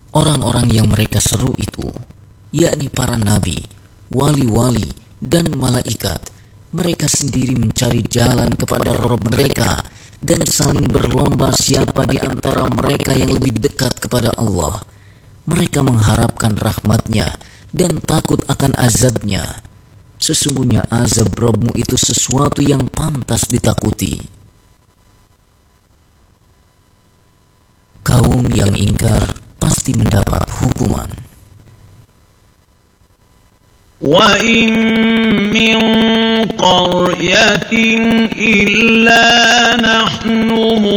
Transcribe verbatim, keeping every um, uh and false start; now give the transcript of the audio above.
Orang-orang yang mereka seru itu, yakni para nabi, wali-wali, dan malaikat, mereka sendiri mencari jalan kepada Rabb mereka dan saling berlomba siapa di antara mereka yang lebih dekat kepada Allah. Mereka mengharapkan rahmat-Nya dan takut akan azab-Nya. Sesungguhnya azab Rabb-mu itu sesuatu yang pantas ditakuti. Kaum yang ingkar pasti mendapat hukuman. Wa in min qaryatin illa nahnu